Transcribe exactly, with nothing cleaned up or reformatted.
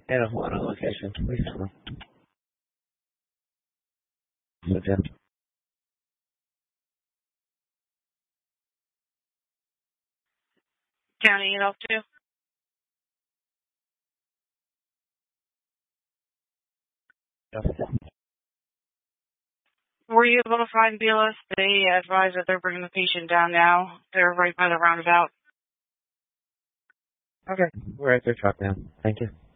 at a Juana location, recently. So, Jim. County eight oh two. Were you able to find B L S? They advise that they're bringing the patient down now. They're right by the roundabout. Okay, we're at their truck now. Thank you.